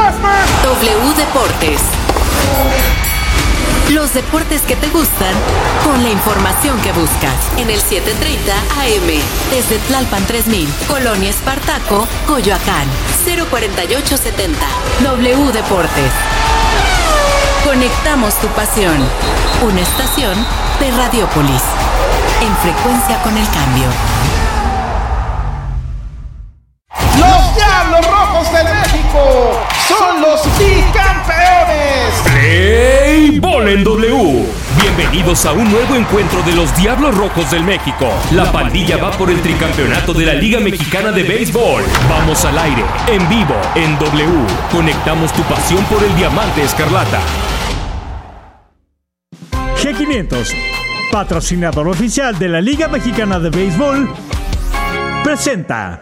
W Deportes. Los deportes que te gustan, con la información que buscas. En el 730 AM, desde Tlalpan 3000, Colonia Espartaco, Coyoacán, 04870. W Deportes. Conectamos tu pasión. Una estación de Radiopolis. En frecuencia con el cambio. Los Diablos Rojos de México son los bicampeones. Play Ball en W. Bienvenidos a un nuevo encuentro de los Diablos Rojos del México. La pandilla va por el tricampeonato de la Liga Mexicana de Béisbol. Vamos al aire, en vivo, en W. Conectamos tu pasión por el diamante escarlata. G500, patrocinador oficial de la Liga Mexicana de Béisbol, presenta.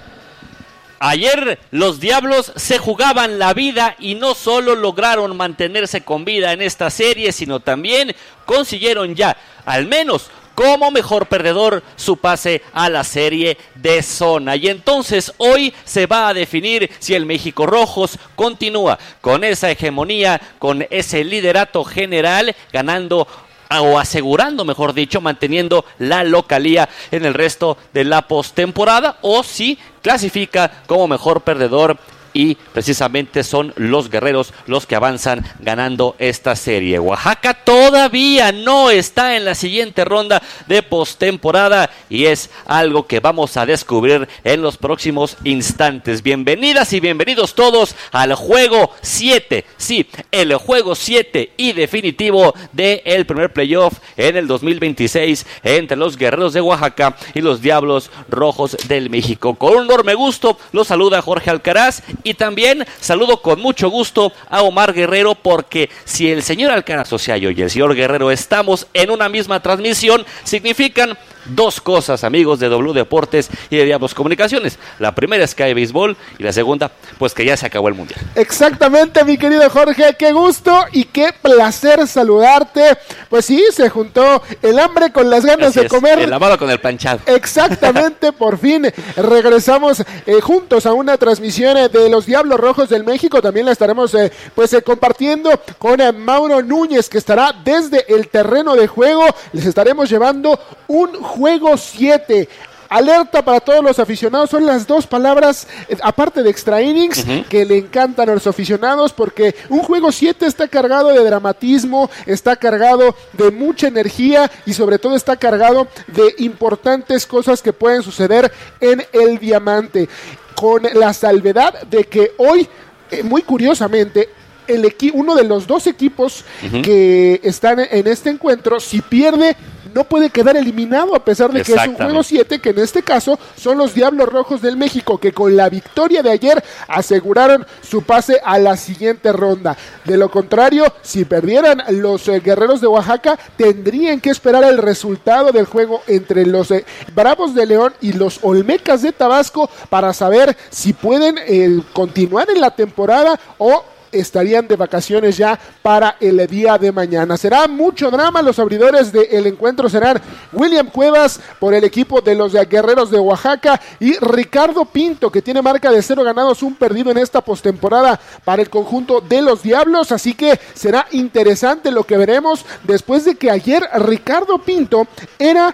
Ayer los Diablos se jugaban la vida y no solo lograron mantenerse con vida en esta serie, sino también consiguieron ya, al menos como mejor perdedor, su pase a la serie de zona. Y entonces hoy se va a definir si el México Rojos continúa con esa hegemonía, con ese liderato general, ganando o asegurando, mejor dicho, manteniendo la localía en el resto de la postemporada, o si clasifica como mejor perdedor. Y precisamente son los guerreros los que avanzan ganando esta serie. Oaxaca todavía no está en la siguiente ronda de postemporada y es algo que vamos a descubrir en los próximos instantes. Bienvenidas y bienvenidos todos al juego 7. Sí, el juego 7 y definitivo del primer playoff en el 2026 entre los guerreros de Oaxaca y los Diablos Rojos del México. Con un enorme gusto los saluda Jorge Alcaraz. Y también saludo con mucho gusto a Omar Guerrero, porque si el señor Alcaraz Ociayo y el señor Guerrero estamos en una misma transmisión, significan dos cosas, amigos de W Deportes y de Diablos Comunicaciones. La primera es que hay béisbol y la segunda, pues que ya se acabó el mundial. Exactamente, mi querido Jorge, qué gusto y qué placer saludarte. Pues sí, se juntó el hambre con las ganas de comer. El lavado con el planchado. Exactamente, por fin regresamos juntos a una transmisión de los Diablos Rojos del México. También la estaremos compartiendo con Mauro Núñez, que estará desde el terreno de juego. Les estaremos llevando un juego 7. Alerta para todos los aficionados, son las dos palabras, aparte de extra innings, que le encantan a los aficionados, porque un juego 7 está cargado de dramatismo, está cargado de mucha energía y sobre todo está cargado de importantes cosas que pueden suceder en el diamante, con la salvedad de que hoy, muy curiosamente, uno de los dos equipos que están en este encuentro, si pierde, no puede quedar eliminado, a pesar de que es un juego 7, que en este caso son los Diablos Rojos del México, que con la victoria de ayer aseguraron su pase a la siguiente ronda. De lo contrario, si perdieran los Guerreros de Oaxaca, tendrían que esperar el resultado del juego entre los Bravos de León y los Olmecas de Tabasco para saber si pueden continuar en la temporada o estarían de vacaciones ya para el día de mañana. Será mucho drama, los abridores del encuentro serán William Cuevas por el equipo de los Guerreros de Oaxaca y Ricardo Pinto, que tiene marca de 0 ganados, 1 perdido en esta postemporada para el conjunto de los Diablos, así que será interesante lo que veremos después de que ayer Ricardo Pinto era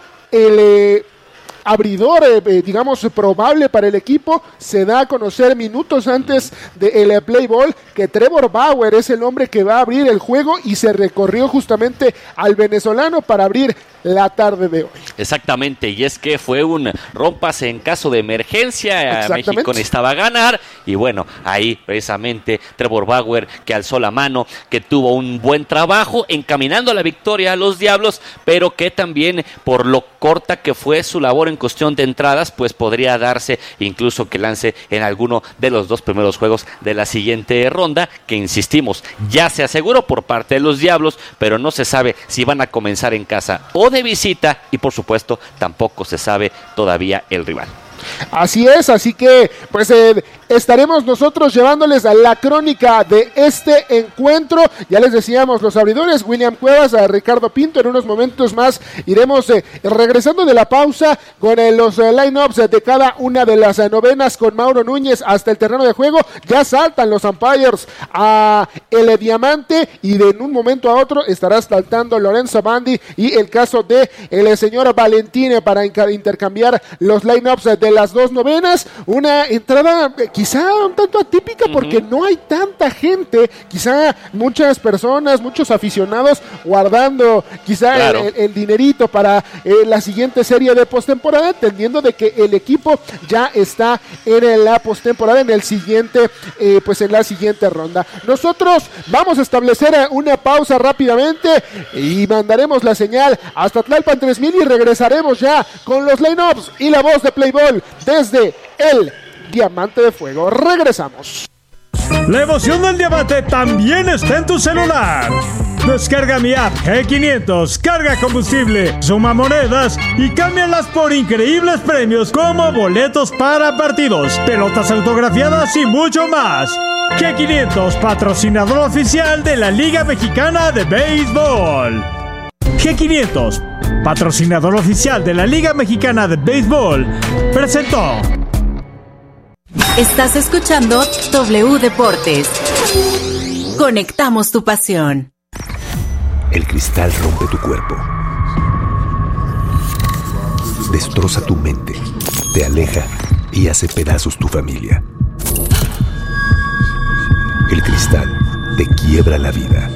el abridor, digamos, probable para el equipo. Se da a conocer minutos antes del play ball que Trevor Bauer es el hombre que va a abrir el juego y se recorrió justamente al venezolano para abrir la tarde de hoy. Exactamente, y es que fue un rómpase en caso de emergencia. México necesitaba ganar y bueno, ahí precisamente Trevor Bauer, que alzó la mano, que tuvo un buen trabajo encaminando a la victoria a los Diablos, pero que también por lo corta que fue su labor en cuestión de entradas, pues podría darse incluso que lance en alguno de los dos primeros juegos de la siguiente ronda, que insistimos, ya se aseguró por parte de los Diablos, pero no se sabe si van a comenzar en casa o de visita, y por supuesto tampoco se sabe todavía el rival. Así es, así que pues estaremos nosotros llevándoles a la crónica de este encuentro. Ya les decíamos, los abridores, William Cuevas, a Ricardo Pinto. En unos momentos más iremos regresando de la pausa con los line-ups de cada una de las novenas, con Mauro Núñez hasta el terreno de juego. Ya saltan los umpires a el diamante y en un momento a otro estará saltando Lorenzo Bandi y el caso de el señor Valentine para intercambiar los line-ups de las dos novenas. Una entrada quizá un tanto atípica porque no hay tanta gente, quizá muchas personas, muchos aficionados guardando quizá el dinerito para la siguiente serie de postemporada, entendiendo de que el equipo ya está en la postemporada, en el siguiente, pues en la siguiente ronda. Nosotros vamos a establecer una pausa rápidamente y mandaremos la señal hasta Tlalpan 3000 y regresaremos ya con los line-ups y la voz de Play Ball desde el Diamante de Fuego. Regresamos. La emoción del diamante también está en tu celular. Descarga mi app G500, carga combustible, suma monedas y cámbialas por increíbles premios como boletos para partidos, pelotas autografiadas y mucho más. G500, patrocinador oficial de la Liga Mexicana de Béisbol. G500, patrocinador oficial de la Liga Mexicana de Béisbol, presentó. Estás escuchando W Deportes. Conectamos tu pasión. El cristal rompe tu cuerpo, destroza tu mente, te aleja y hace pedazos tu familia. El cristal te quiebra la vida.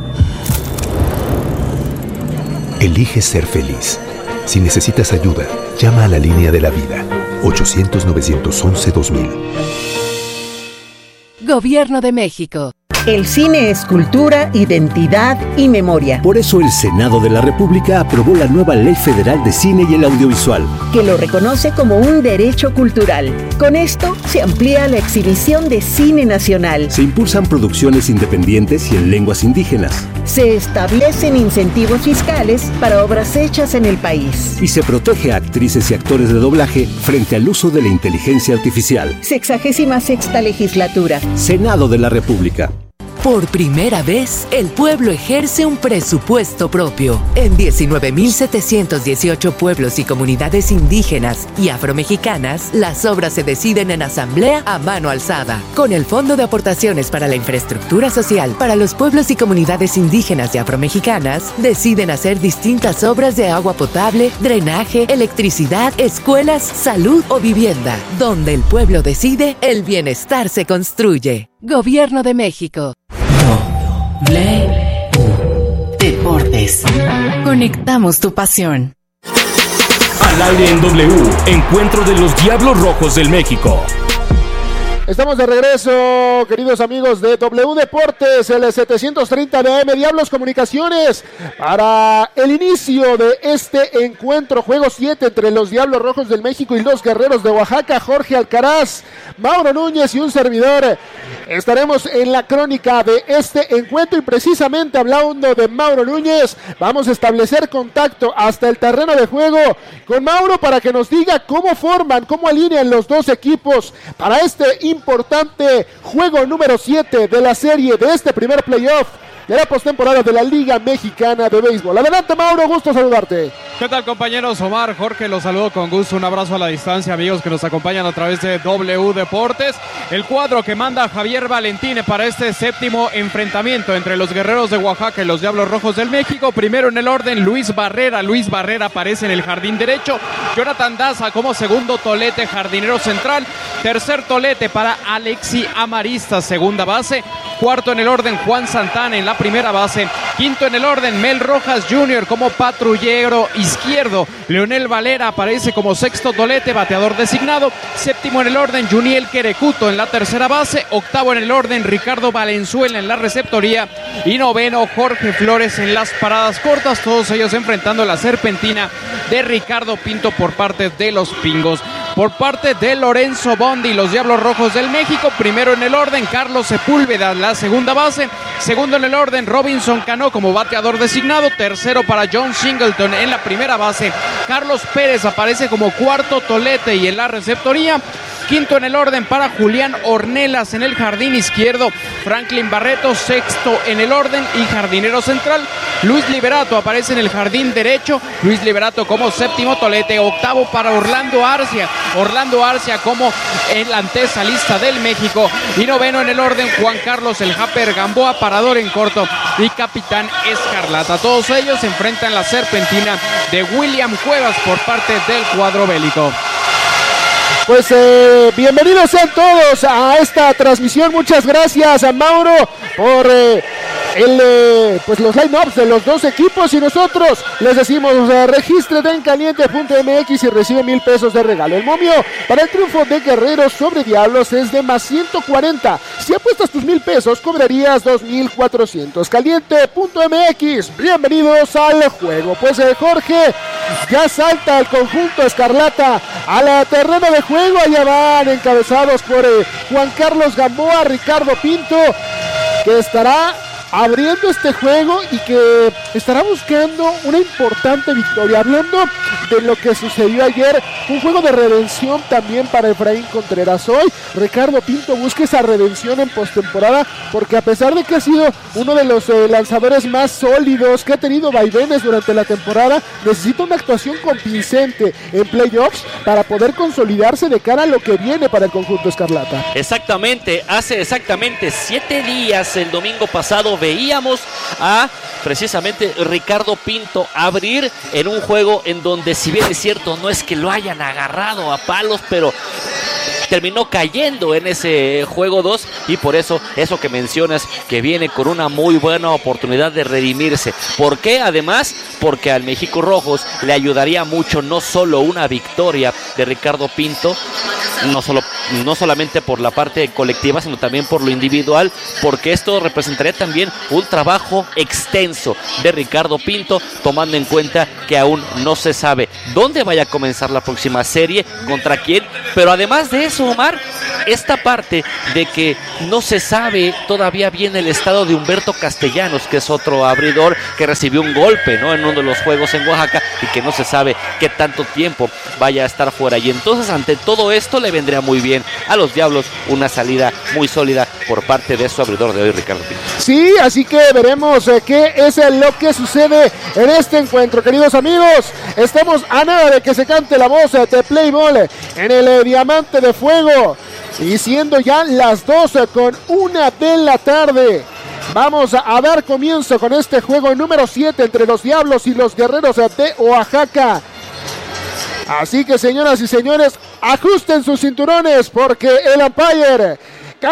Elige ser feliz. Si necesitas ayuda, llama a la línea de la vida, 800-911-2000. Gobierno de México. El cine es cultura, identidad y memoria. Por eso el Senado de la República aprobó la nueva Ley Federal de Cine y el Audiovisual, que lo reconoce como un derecho cultural. Con esto se amplía la exhibición de cine nacional. Se impulsan producciones independientes y en lenguas indígenas. Se establecen incentivos fiscales para obras hechas en el país. Y se protege a actrices y actores de doblaje frente al uso de la inteligencia artificial. 66ª legislatura. Senado de la República. Por primera vez, el pueblo ejerce un presupuesto propio. En 19.718 pueblos y comunidades indígenas y afromexicanas, las obras se deciden en asamblea a mano alzada. Con el Fondo de Aportaciones para la Infraestructura Social para los pueblos y comunidades indígenas y afromexicanas, deciden hacer distintas obras de agua potable, drenaje, electricidad, escuelas, salud o vivienda. Donde el pueblo decide, el bienestar se construye. Gobierno de México. W Deportes. Conectamos tu pasión. Al aire en W, encuentro de los Diablos Rojos del México. Estamos de regreso, queridos amigos de W Deportes, el 730 de AM Diablos Comunicaciones, para el inicio de este encuentro, juego 7 entre los Diablos Rojos del México y los Guerreros de Oaxaca. Jorge Alcaraz, Mauro Núñez y un servidor estaremos en la crónica de este encuentro, y precisamente hablando de Mauro Núñez, vamos a establecer contacto hasta el terreno de juego con Mauro para que nos diga cómo forman, cómo alinean los dos equipos para este importante juego número 7 de la serie de este primer playoff de la postemporada de la Liga Mexicana de Béisbol. Adelante, Mauro, gusto saludarte. ¿Qué tal, compañeros? Omar, Jorge, los saludo con gusto. Un abrazo a la distancia, amigos que nos acompañan a través de W Deportes. El cuadro que manda Javier Valentine para este séptimo enfrentamiento entre los Guerreros de Oaxaca y los Diablos Rojos del México. Primero en el orden, Luis Barrera. Luis Barrera aparece en el jardín derecho. Jonathan Daza como segundo tolete, jardinero central. Tercer tolete para Alexi Amarista, segunda base. Cuarto en el orden, Juan Santana en la primera base. Quinto en el orden, Mel Rojas Jr. como patrullero izquierdo. Leonel Valera aparece como sexto tolete, bateador designado. Séptimo en el orden, Juniel Querecuto en la tercera base. Octavo en el orden, Ricardo Valenzuela en la receptoría. Y noveno, Jorge Flores en las paradas cortas. Todos ellos enfrentando la serpentina de Ricardo Pinto por parte de los Pingos. Por parte de Lorenzo Bondi, los Diablos Rojos del México, primero en el orden, Carlos Sepúlveda, la segunda base. Segundo en el orden, Robinson Cano como bateador designado. Tercero para John Singleton en la primera base. Carlos Pérez aparece como cuarto tolete y en la receptoría. Quinto en el orden para Julián Ornelas en el jardín izquierdo. Franklin Barreto, sexto en el orden y jardinero central. Luis Liberato aparece en el jardín derecho. Luis Liberato como séptimo tolete. Octavo para Orlando Arcia. Orlando Arcia como el antesalista del México. Y noveno en el orden, Juan Carlos el Japper Gamboa, parador en corto y capitán Escarlata. Todos ellos enfrentan la serpentina de William Cuevas por parte del cuadro bélico. Pues bienvenidos sean todos a esta transmisión. Muchas gracias a Mauro por pues los line-ups de los dos equipos, y nosotros les decimos regístrate en caliente.mx y recibe 1,000 pesos de regalo. El momio para el triunfo de Guerreros sobre Diablos es de más 140. Si apuestas tus 1,000 pesos cobrarías 2,400. Caliente.mx, bienvenidos al juego. Pues Jorge, ya salta el conjunto Escarlata al terreno de juego. Allá van encabezados por Juan Carlos Gamboa, Ricardo Pinto, que estará abriendo este juego y que estará buscando una importante victoria. Hablando de lo que sucedió ayer, un juego de redención también para Efraín Contreras. Hoy Ricardo Pinto busca esa redención en postemporada, porque a pesar de que ha sido uno de los lanzadores más sólidos, que ha tenido vaivenes durante la temporada, necesita una actuación convincente en playoffs para poder consolidarse de cara a lo que viene para el conjunto Escarlata. Exactamente, hace exactamente 7 días, el domingo pasado, veíamos a precisamente Ricardo Pinto abrir en un juego en donde, si bien es cierto, no es que lo hayan agarrado a palos, pero terminó cayendo en ese juego 2, y por eso que mencionas, que viene con una muy buena oportunidad de redimirse. ¿Por qué? Además, porque al México Rojos le ayudaría mucho no solo una victoria de Ricardo Pinto, no solamente por la parte colectiva, sino también por lo individual, porque esto representaría también un trabajo extenso de Ricardo Pinto, tomando en cuenta que aún no se sabe dónde vaya a comenzar la próxima serie, contra quién, pero además de eso, Omar, esta parte de que no se sabe todavía bien el estado de Humberto Castellanos, que es otro abridor que recibió un golpe, ¿no?, en uno de los juegos en Oaxaca, y que no se sabe qué tanto tiempo vaya a estar fuera. Y entonces, ante todo esto, le vendría muy bien a los Diablos una salida muy sólida por parte de su abridor de hoy, Ricardo Pinto. Sí, así que veremos qué es lo que sucede en este encuentro, queridos amigos. Estamos a nada de que se cante la voz de Play Ball en el Diamante de Fuego, y siendo ya las 2:01 de la tarde. Vamos a dar comienzo con este juego número 7 entre los Diablos y los Guerreros de Oaxaca. Así que, señoras y señores, ajusten sus cinturones, porque el umpire